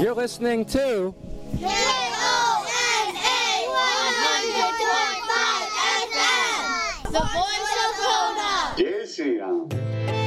You're listening to KONA 100.5 FM, the voice of Kona. Jai Shri Ram.